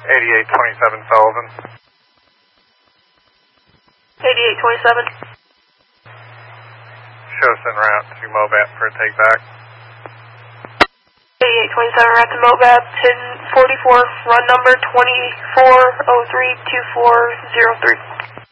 8827 Sullivan. 8827. Show us en route to Mobat for a take back. 8827 route to Mobat, pin 44, run number 24032403.